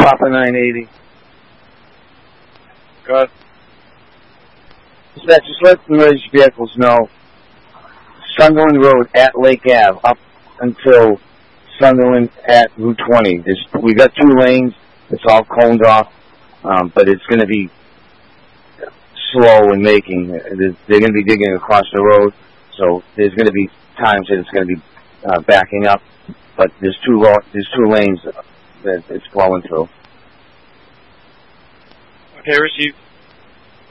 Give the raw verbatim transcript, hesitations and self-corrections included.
Papa nine eighty. Good. Just let the emergency vehicles know Sunderland Road at Lake Ave up until Sunderland at Route twenty. There's, we got two lanes. It's all coned off, um, but it's going to be slow in making. They're going to be digging across the road, so there's going to be times that it's going to be uh, backing up. But there's two lo- there's two lanes that it's flowing through. Okay, received.